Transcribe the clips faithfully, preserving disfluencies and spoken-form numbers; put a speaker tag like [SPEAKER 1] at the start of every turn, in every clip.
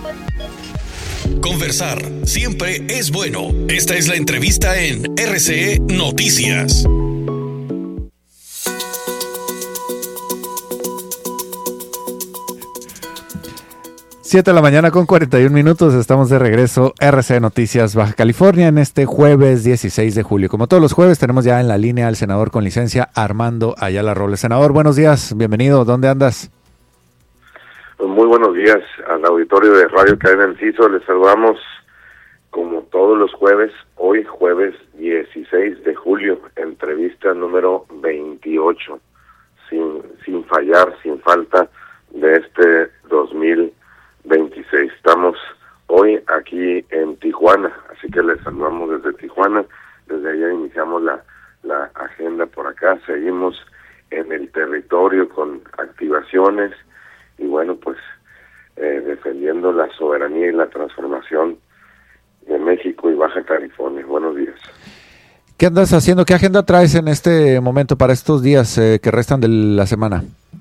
[SPEAKER 1] Conversar siempre es bueno. Esta es la entrevista en R C E Noticias.
[SPEAKER 2] Siete de la mañana con cuarenta y un minutos, estamos de regreso, R C E Noticias Baja California, en este jueves dieciséis de julio. Como todos los jueves, tenemos ya en la línea al senador con licencia, Armando Ayala Robles. Senador, buenos días, bienvenido, ¿dónde andas?
[SPEAKER 3] Muy buenos días al auditorio de Radio Cadena Enciso, les saludamos como todos los jueves, hoy jueves dieciséis de julio, entrevista número veintiocho, sin, sin fallar, sin falta de este dos mil veintiséis. Estamos hoy aquí en Tijuana, así que les saludamos desde Tijuana. Desde allá iniciamos la, la agenda por acá, seguimos en el territorio con activaciones y bueno, pues eh, defendiendo la soberanía y la transformación de México y Baja California. Buenos días.
[SPEAKER 2] ¿Qué andas haciendo? ¿Qué agenda traes en este momento para estos días eh, que restan de la semana?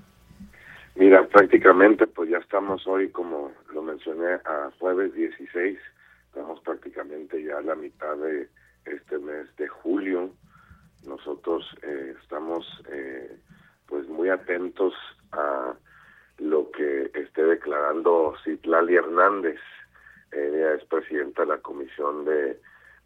[SPEAKER 3] Mira, prácticamente pues ya estamos hoy, como lo mencioné, a jueves dieciséis, estamos prácticamente ya a la mitad de este mes de julio. Nosotros eh, estamos eh, pues muy atentos a lo que esté declarando Citlali Hernández. Ella es presidenta de la Comisión de,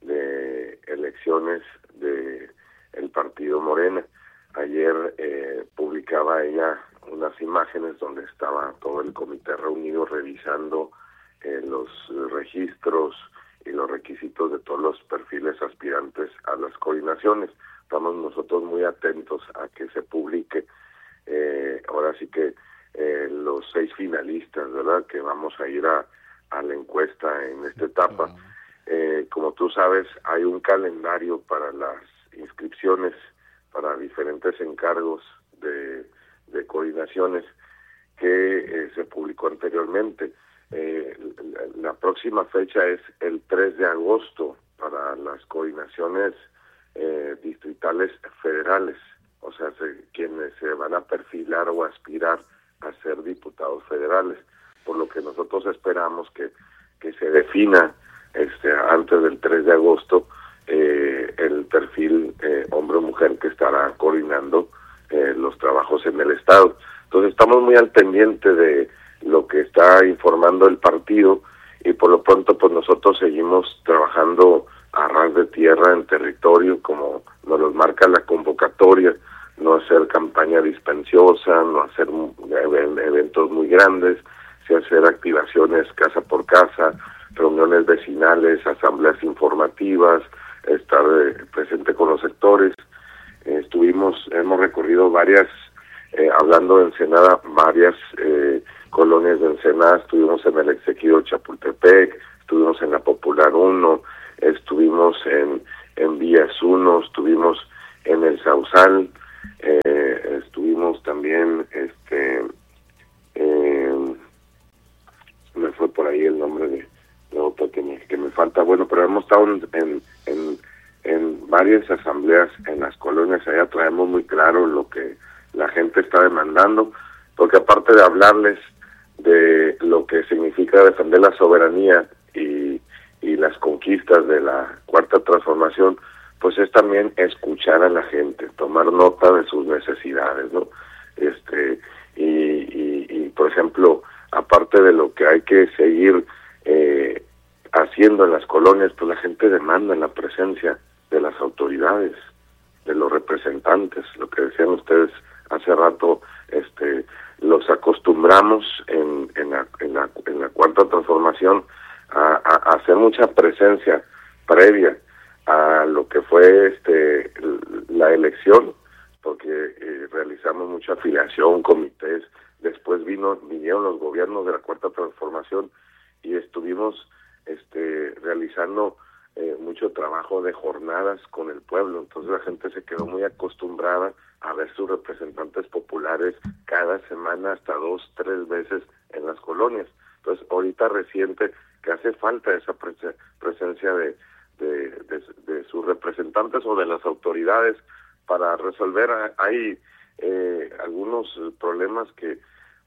[SPEAKER 3] de Elecciones de el Partido Morena. Ayer eh, publicaba ella unas imágenes donde estaba todo el comité reunido revisando eh, los registros y los requisitos de todos los perfiles aspirantes a las coordinaciones. Estamos nosotros muy atentos a que se publique eh, ahora sí que eh, los seis finalistas, ¿verdad?, que vamos a ir a, a la encuesta en esta etapa. Uh-huh. Eh, como tú sabes, hay un calendario para las inscripciones para diferentes encargos de, de coordinaciones que eh, se publicó anteriormente. Eh, la, la próxima fecha es el tres de agosto para las coordinaciones eh, distritales federales, o sea, se, quienes se van a perfilar o aspirar a ser diputados federales, por lo que nosotros esperamos que, que se defina este antes del tres de agosto eh, el perfil eh, hombre o mujer que estará coordinando eh, los trabajos en el estado. Entonces estamos muy al pendiente de lo que está informando el partido y por lo pronto pues nosotros seguimos trabajando a ras de tierra en territorio como nos lo marca la convocatoria, no hacer campaña dispensiosa, no hacer eventos muy grandes, sí hacer activaciones casa por casa, reuniones vecinales, asambleas informativas, estar eh, presente con los sectores. Eh, estuvimos, hemos recorrido varias, eh, hablando de Ensenada, varias eh, colonias de Ensenada, estuvimos en el Exequido Chapultepec, estuvimos en la Popular uno, estuvimos en, en Vías uno, estuvimos en el Sausal, eh, estuvimos también, este, eh, me fue por ahí el nombre de la otra que me, que me falta, bueno, pero hemos estado en, en, en, en varias asambleas en las colonias, allá traemos muy claro lo que la gente está demandando, porque aparte de hablarles de lo que significa defender la soberanía y, y las conquistas de la Cuarta Transformación, pues es también escuchar a la gente, tomar nota de sus necesidades, ¿no? Este y, y, y por ejemplo, aparte de lo que hay que seguir eh, haciendo en las colonias, pues la gente demanda la presencia de las autoridades, de los representantes, lo que decían ustedes hace rato, este los acostumbramos en, en, la, en, la, en la Cuarta Transformación a, a, a hacer mucha presencia previa a lo que fue este la elección, porque eh, realizamos mucha afiliación, comités, después vino vinieron los gobiernos de la Cuarta Transformación y estuvimos este realizando eh, mucho trabajo de jornadas con el pueblo, entonces la gente se quedó muy acostumbrada a ver sus representantes populares cada semana hasta dos, tres veces en las colonias. Entonces ahorita reciente que hace falta esa pres- presencia de De, de, de sus representantes o de las autoridades para resolver. Hay eh, algunos problemas que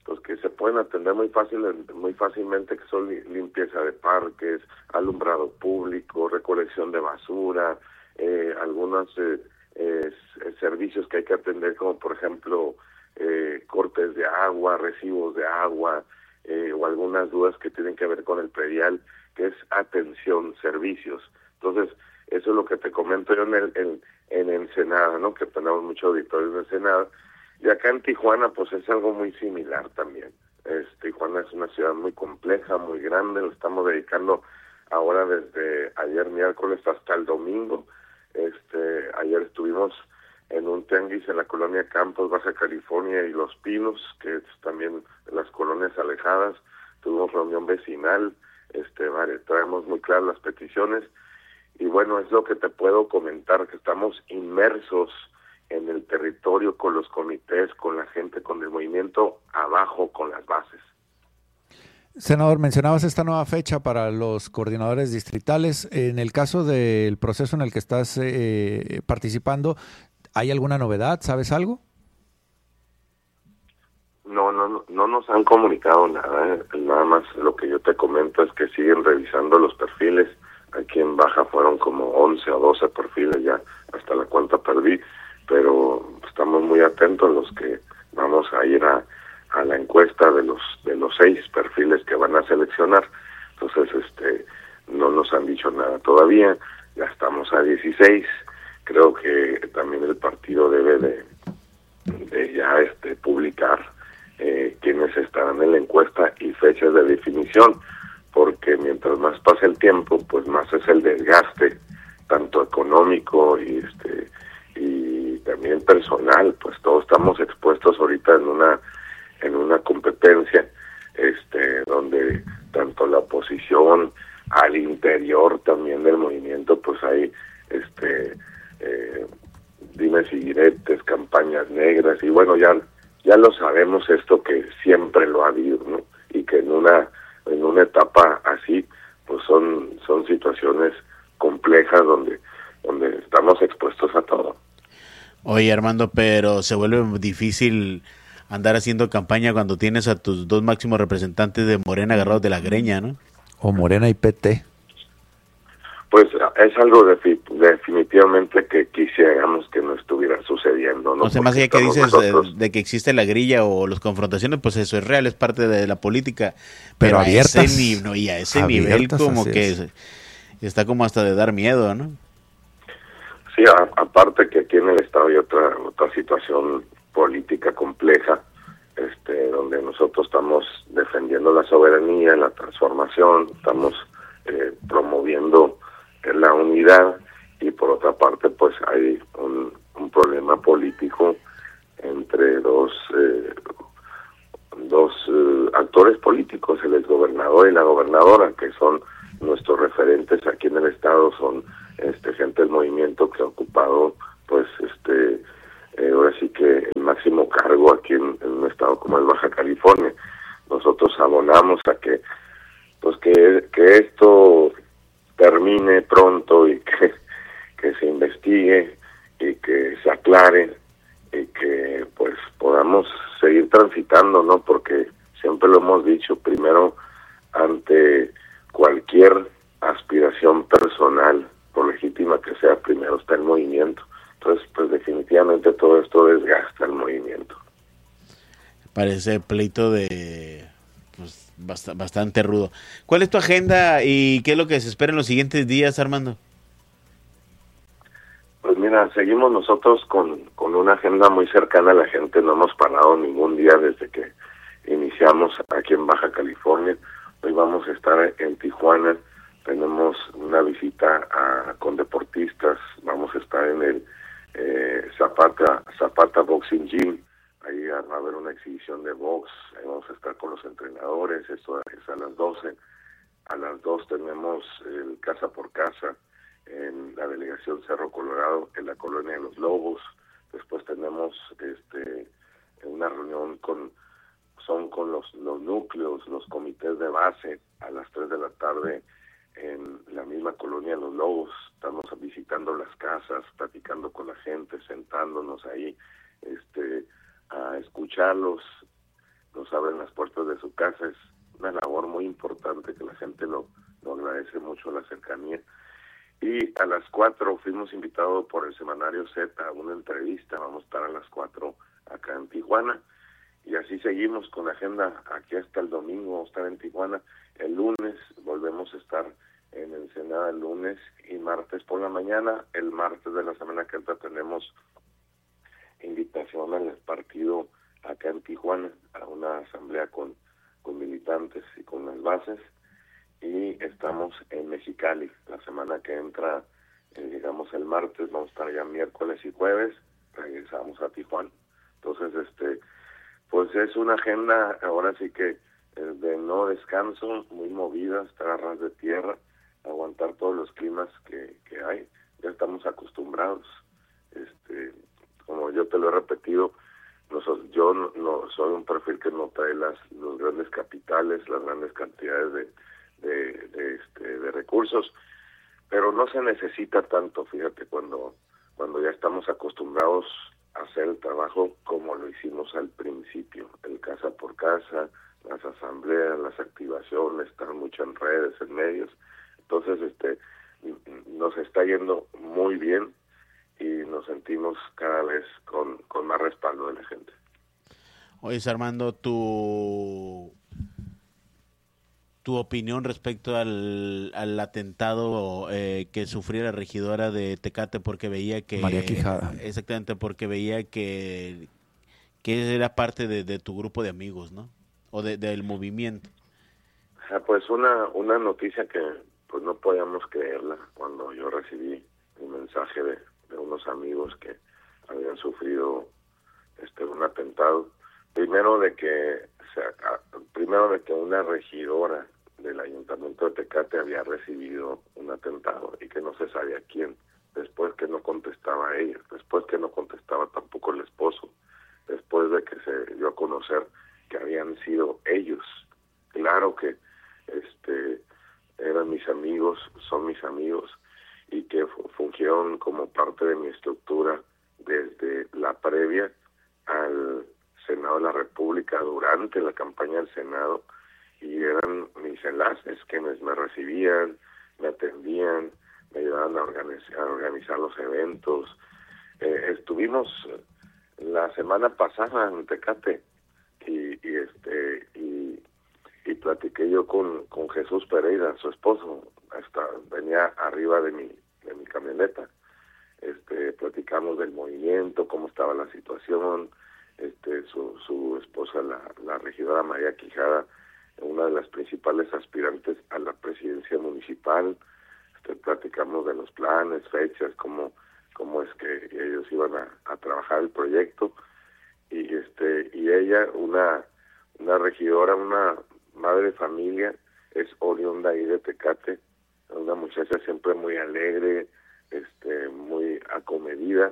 [SPEAKER 3] pues que se pueden atender muy fácil, muy fácilmente, que son limpieza de parques, alumbrado público, recolección de basura, eh, algunos eh, eh, servicios que hay que atender, como por ejemplo eh, cortes de agua, recibos de agua, eh, o algunas dudas que tienen que ver con el predial, que es atención, servicios. Entonces, eso es lo que te comento yo en el, en, en Ensenada, ¿no? Que tenemos mucho auditorio en Ensenada. Y acá en Tijuana, pues es algo muy similar también. Es, Tijuana es una ciudad muy compleja, muy grande. Lo estamos dedicando ahora desde ayer miércoles hasta el domingo. Este, ayer estuvimos en un tianguis en la colonia Campos, Baja California y Los Pinos, que es también de las colonias alejadas. Tuvimos reunión vecinal, este, vale, traemos muy claras las peticiones. Y bueno, es lo que te puedo comentar, que estamos inmersos en el territorio con los comités, con la gente, con el movimiento abajo, con las bases.
[SPEAKER 2] Senador, mencionabas esta nueva fecha para los coordinadores distritales. En el caso del proceso en el que estás eh, participando, ¿hay alguna novedad? ¿Sabes algo?
[SPEAKER 3] No, no, no, no nos han comunicado nada. ¿eh? Nada más lo que yo te comento es que siguen revisando los perfiles. Aquí en Baja fueron como once o doce perfiles, ya hasta la cuenta perdí, pero estamos muy atentos los que vamos a ir a, a la encuesta de los de los seis perfiles que van a seleccionar. Entonces, este, no nos han dicho nada todavía. Ya estamos a dieciséis. Creo que también el partido debe de, de ya este publicar eh, quiénes estarán en la encuesta y fechas de definición, porque mientras más pasa el tiempo, pues más es el desgaste, tanto económico y este y también personal. Pues todos estamos expuestos ahorita en una en una competencia, este, donde tanto la oposición, al interior también del movimiento, pues hay este eh, dimes y diretes, campañas negras, y bueno, ya ya lo sabemos esto, que siempre lo ha habido, ¿no? Y que en una en una etapa así, pues son son situaciones complejas donde donde estamos expuestos a todo.
[SPEAKER 4] Oye, Armando, pero se vuelve difícil andar haciendo campaña cuando tienes a tus dos máximos representantes de Morena agarrados de la greña, ¿no?
[SPEAKER 2] O Morena y P T.
[SPEAKER 3] Pues es algo de, definitivamente que quisiéramos que no estuviera sucediendo, ¿no?
[SPEAKER 4] O sea, más allá que dices
[SPEAKER 3] nosotros...
[SPEAKER 4] de, de que existe la grilla o las confrontaciones, pues eso es real, es parte de la política.
[SPEAKER 2] Pero, pero abiertas,
[SPEAKER 4] a ese, ni, no, y a ese nivel como que es. Está como hasta de dar miedo, ¿no?
[SPEAKER 3] Sí, a, aparte que aquí en el Estado hay otra, otra situación política compleja, este, donde nosotros estamos defendiendo la soberanía, la transformación, estamos eh, promoviendo la unidad, y por otra parte pues hay un, un problema político entre dos eh, dos eh, actores políticos, el exgobernador y la gobernadora, que son nuestros referentes aquí en el Estado, son este gente del movimiento que ha ocupado pues este eh, ahora sí que el máximo cargo aquí en, en un estado como el Baja California. Nosotros abonamos a que pues que, que esto termine pronto y que, que se investigue y que se aclare y que pues podamos seguir transitando, ¿no? Porque siempre lo hemos dicho, primero ante cualquier aspiración personal, por legítima que sea, primero está el movimiento. Entonces, pues definitivamente todo esto desgasta el movimiento.
[SPEAKER 4] Parece pleito de pues bast- bastante rudo. ¿Cuál es tu agenda y qué es lo que se espera en los siguientes días, Armando?
[SPEAKER 3] Pues mira, seguimos nosotros con, con una agenda muy cercana a la gente. No hemos parado ningún día desde que iniciamos aquí en Baja California. Hoy vamos a estar en Tijuana. Tenemos una visita a, con deportistas. Vamos a estar en el eh, Zapata Zapata Boxing Gym. Ahí va a haber una exhibición de box. Ahí vamos a estar con los entrenadores. Esto es a las doce. A las dos tenemos el Casa por Casa en la delegación Cerro Colorado, en la colonia de los Lobos. Después tenemos este una reunión con son con los, los núcleos, los comités de base, a las tres de la tarde en la misma colonia de los Lobos. Estamos visitando las casas, platicando con la gente, sentándonos ahí este a escucharlos. nos abren las puertas de su casa. Es una labor muy importante que la gente lo, lo agradece mucho, la cercanía. Y a las cuatro fuimos invitados por el semanario Z a una entrevista. Vamos a estar a las cuatro acá en Tijuana. Y así seguimos con la agenda aquí hasta el domingo. Vamos a estar en Tijuana. El lunes volvemos a estar en Ensenada el lunes y martes por la mañana. El martes de la semana que entra tenemos invitación al partido acá en Tijuana, a una asamblea con, con militantes y con las bases. Y estamos en Mexicali. La semana que entra, eh, llegamos el martes, vamos a estar ya miércoles y jueves, regresamos a Tijuana. Entonces, este, pues es una agenda, ahora sí que eh, de no descanso, muy movida, estar a ras de tierra, aguantar todos los climas que, que hay. Ya estamos acostumbrados. Este, como yo te lo he repetido, nosotros, yo no, no soy un perfil que no trae las los grandes capitales, las grandes cantidades de De, de, este, de recursos, pero no se necesita tanto, fíjate, cuando cuando ya estamos acostumbrados a hacer el trabajo como lo hicimos al principio, el casa por casa, las asambleas, las activaciones, estar mucho en redes, en medios. Entonces, este, nos está yendo muy bien y nos sentimos cada vez con, con más respaldo de la gente.
[SPEAKER 4] Oye, Armando, tu tu opinión respecto al, al atentado eh, que sufrió la regidora de Tecate, porque veía que...
[SPEAKER 2] María Quijada.
[SPEAKER 4] Exactamente, porque veía que, que era parte de, de tu grupo de amigos, ¿no? O de, del movimiento.
[SPEAKER 3] Ah, pues una una noticia que pues no podíamos creerla cuando yo recibí un mensaje de, de unos amigos que habían sufrido este un atentado. Primero de que o sea, primero de que una regidora del Ayuntamiento de Tecate había recibido un atentado y que no se sabía quién, después que no contestaba ella, después que no contestaba tampoco el esposo, después de que se dio a conocer que habían sido ellos. Claro que este eran mis amigos, son mis amigos, y que fungieron como parte de mi estructura desde la previa al Senado de la República, durante la campaña del Senado, y eran mis enlaces quienes me recibían, me atendían, me ayudaban a organizar, a organizar los eventos. Eh, estuvimos la semana pasada en Tecate y, y este y, y platiqué yo con, con Jesús Pereira, su esposo, hasta venía arriba de mi de mi camioneta. Este, platicamos del movimiento, cómo estaba la situación. Este, su, su esposa, la, la regidora María Quijada, una de las principales aspirantes a la presidencia municipal. Este, platicamos de los planes, fechas, cómo, cómo es que ellos iban a, a trabajar el proyecto. Y este y ella, una, una regidora, una madre de familia, es oriunda ahí de Tecate, una muchacha siempre muy alegre, este, muy acomedida.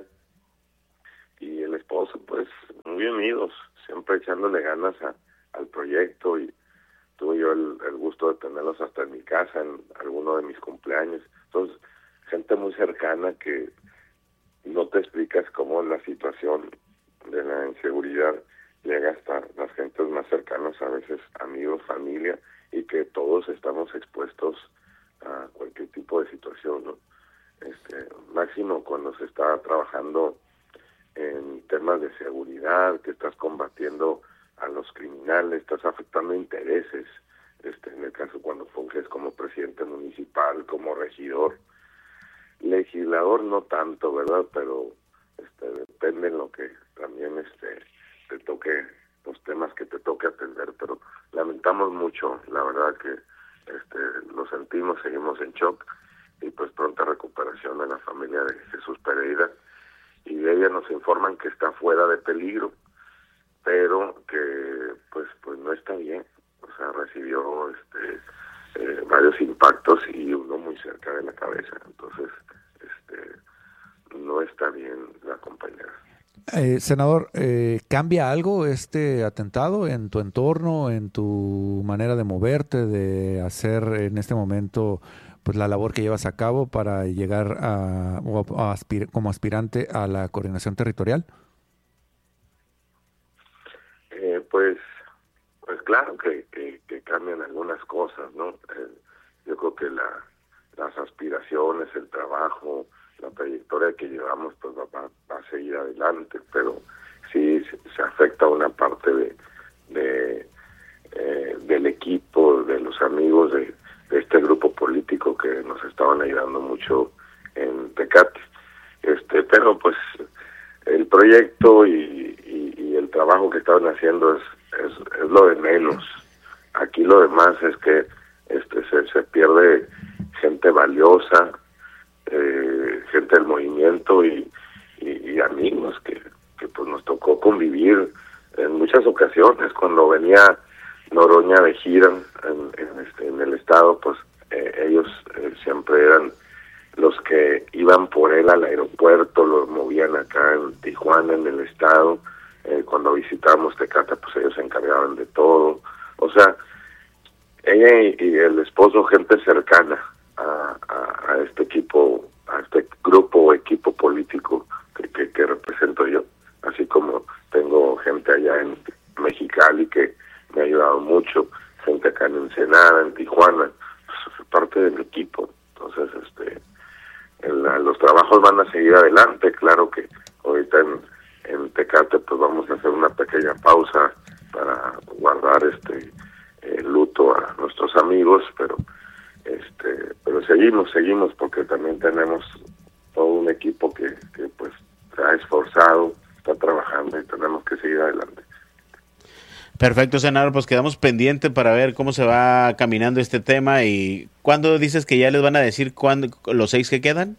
[SPEAKER 3] Y el esposo, pues, muy unidos, siempre echándole ganas a, al proyecto, y tuve yo el, el gusto de tenerlos hasta en mi casa, en alguno de mis cumpleaños. Entonces, gente muy cercana que no te explicas cómo la situación de la inseguridad llega hasta las gentes más cercanas, a veces amigos, familia, y que todos estamos expuestos a cualquier tipo de situación, ¿no? Este, máximo cuando se está trabajando en temas de seguridad, que estás combatiendo a los criminales, estás afectando intereses, este, en el caso cuando funges como presidente municipal, como regidor, legislador no tanto, ¿verdad? Pero este, depende en lo que también este te toque, los temas que te toque atender, pero lamentamos mucho, la verdad que este lo sentimos, seguimos en shock, y pues pronta recuperación de la familia de Jesús Pereira. Y de ella nos informan que está fuera de peligro, pero que pues pues no está bien. O sea, recibió este eh, varios impactos y uno muy cerca de la cabeza. Entonces, este no está bien la compañera.
[SPEAKER 2] Eh, senador, eh, ¿cambia algo este atentado en tu entorno, en tu manera de moverte, de hacer en este momento pues la labor que llevas a cabo para llegar a, o a aspir, como aspirante a la coordinación territorial?
[SPEAKER 3] Eh, pues Pues claro que, que, que cambian algunas cosas, ¿no? Eh, yo creo que la, las aspiraciones, el trabajo, la trayectoria que llevamos, pues va, va, va a seguir adelante, pero sí se, se afecta una parte de, de eh, del equipo, de los amigos de, de este grupo político que nos estaban ayudando mucho en Tecate. Este, pero pues el proyecto y, y, y el trabajo que estaban haciendo es, es, es lo de menos. Aquí lo demás es que este se, se pierde gente valiosa, eh, gente del movimiento y, y, y amigos que, que pues nos tocó convivir en muchas ocasiones. Cuando venía Noroña de gira en, en, este, en el estado, pues eh, ellos eh, siempre eran los que iban por él al aeropuerto, lo movían acá en Tijuana, en el estado. Eh, cuando visitábamos Tecate, pues ellos se encargaban de todo. O sea, ella y, y el esposo, gente cercana a, a, a este equipo, a este grupo o equipo político que, que, que represento yo. Así como tengo gente allá en Mexicali que me ha ayudado mucho, gente acá en Ensenada, en Tijuana, pues, parte del equipo. Entonces, este, el, los trabajos van a seguir adelante. Claro que ahorita en, en Tecate pues vamos a hacer una pequeña pausa para guardar este el luto a nuestros amigos, pero este pero seguimos, seguimos porque también tenemos todo un equipo que, que pues se ha esforzado, está trabajando y tenemos que seguir adelante.
[SPEAKER 4] Perfecto, senador, pues quedamos pendientes para ver cómo se va caminando este tema. ¿Y cuándo dices que ya les van a decir cuándo los seis que quedan?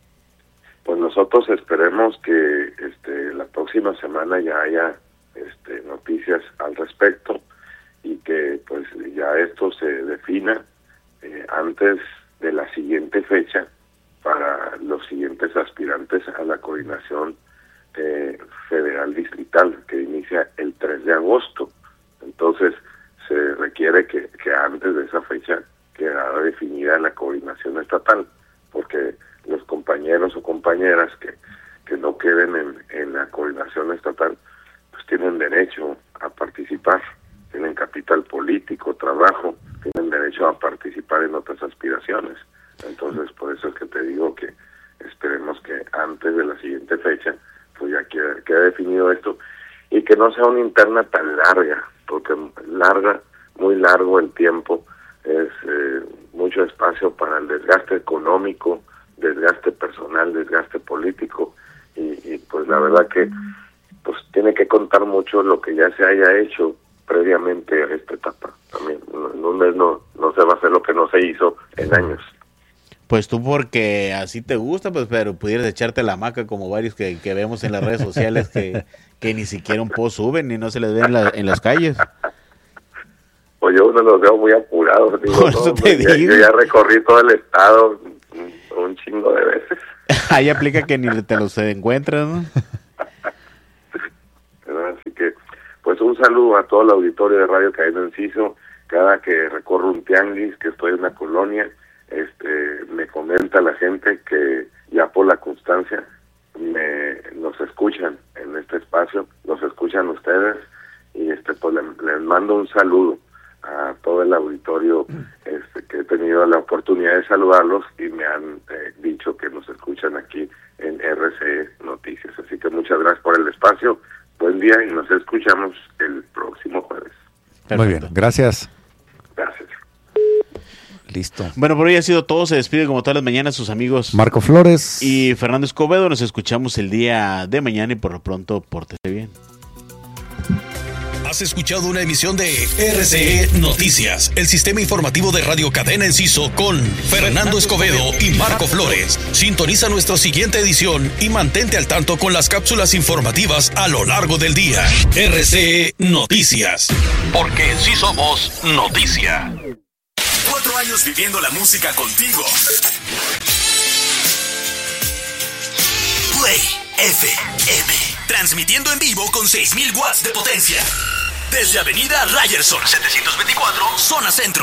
[SPEAKER 3] Pues nosotros esperemos que este la próxima semana ya haya este noticias al respecto y que pues ya esto se defina eh, antes de la siguiente fecha para los siguientes aspirantes a la coordinación eh, federal distrital, que inicia el tres de agosto. Entonces se requiere que, que antes de esa fecha quedara definida la coordinación estatal, porque los compañeros o compañeras que, que no queden en, en la coordinación estatal pues tienen derecho a participar, tienen capital político, trabajo, tienen derecho a participar en otras aspiraciones. Entonces por eso es que te digo que esperemos que antes de la siguiente fecha pues ya quede, quede definido esto y que no sea una interna tan larga, porque larga, muy largo el tiempo, es eh, mucho espacio para el desgaste económico, desgaste personal, desgaste político, y, y pues la verdad que pues tiene que contar mucho lo que ya se haya hecho previamente a esta etapa. También en un mes no, no se va a hacer lo que no se hizo en años.
[SPEAKER 4] Pues tú porque así te gusta, pues pero pudieras echarte la hamaca como varios que, que vemos en las redes sociales que, que ni siquiera un post suben ni no se les ve en, la, en las calles.
[SPEAKER 3] Pues yo uno los veo muy apurados. Digo,
[SPEAKER 4] Por eso
[SPEAKER 3] no,
[SPEAKER 4] te
[SPEAKER 3] ya,
[SPEAKER 4] digo.
[SPEAKER 3] yo ya recorrí todo el estado un, un chingo de veces.
[SPEAKER 4] Ahí aplica que ni te los encuentras, ¿no?
[SPEAKER 3] Así que, pues un saludo a todo el auditorio de Radio Cadena Enciso. Cada que recorro un tianguis, que estoy en una colonia, este me comenta la gente que ya por la constancia me nos escuchan en este espacio, los escuchan ustedes y este pues les, les mando un saludo a todo el auditorio este que he tenido la oportunidad de saludarlos y me han eh, dicho que nos escuchan aquí en R C E Noticias. Así que muchas gracias por el espacio, buen día y nos escuchamos el próximo jueves.
[SPEAKER 2] Perfecto. Muy bien, gracias.
[SPEAKER 3] Gracias.
[SPEAKER 2] Listo.
[SPEAKER 4] Bueno, por hoy ha sido todo. Se despide como todas las mañanas sus amigos
[SPEAKER 2] Marco Flores
[SPEAKER 4] y Fernando Escobedo. Nos escuchamos el día de mañana y por lo pronto, pórtese bien.
[SPEAKER 1] Has escuchado una emisión de R C E Noticias, el sistema informativo de Radio Cadena Enciso con Fernando Escobedo y Marco Flores. Sintoniza nuestra siguiente edición y mantente al tanto con las cápsulas informativas a lo largo del día. R C E Noticias, porque sí somos noticia.
[SPEAKER 5] Cuatro años viviendo la música contigo. Play F M. Transmitiendo en vivo con seis mil watts de potencia. Desde Avenida Ryerson setecientos veinticuatro, Zona Centro.